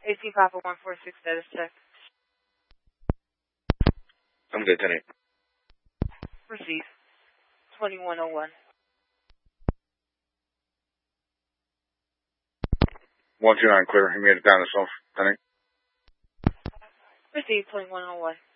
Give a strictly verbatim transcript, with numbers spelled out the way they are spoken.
eighteen Papa one four six, status check. I'm good, Tenant. Proceed. twenty-one oh one. one two nine, clear. You made it down to self, Tenant. Proceed, twenty-one oh one.